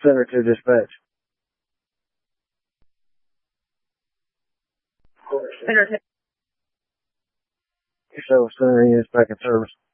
Center to dispatch. Center to So, center units back in service.